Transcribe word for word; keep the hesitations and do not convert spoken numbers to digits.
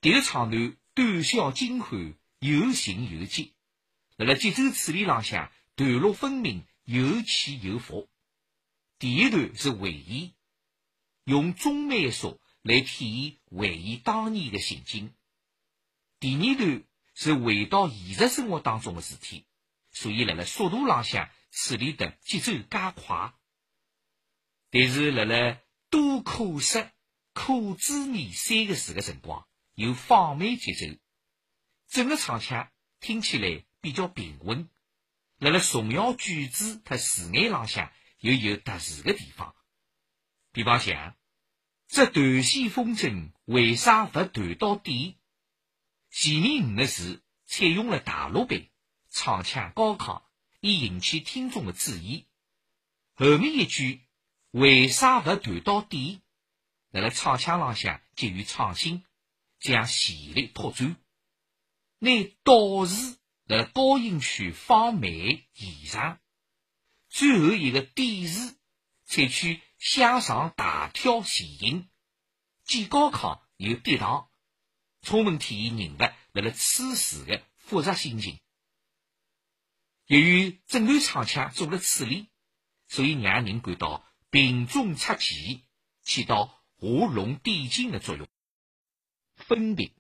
迭个唱段短小精悍，有情有节，辣辣节奏处理浪向段落分明，有起有伏。第一段是回忆，用中慢速来体现回忆当年的情景。第二段是回到现实生活当中的事体，所以辣辣速度浪向处理的节奏加快。但是辣辣多可失、可滋味三个字的辰光，有放慢节奏，整个唱腔听起来比较平稳。辣辣重要句子和字眼浪向又有特殊的地方。比方像这断线风筝为啥不断到底？前面五个字采用了大陆版，唱腔高亢，以引起听众的注意。后面一句为啥不断到底？辣辣唱腔浪向给予创新，将旋律拓展。拿倒字辣辣高音区放慢延长，最后一个底字采取向上大跳前音，既高亢又跌宕，充分体现人物辣辣此时的复杂心情。由于整段唱腔做了处理，所以让人感到平中出奇，起到画龙点睛的作用。分别